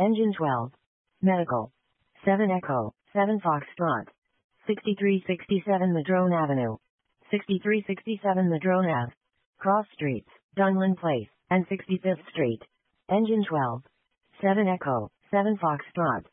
Engine 12. Medical. 7 Echo, 7 Foxtrot. 6367 Madrone Avenue. 6367 Madrone Ave. Cross Streets, Dunlin Place, and 65th Street. Engine 12. 7 Echo, 7 Foxtrot.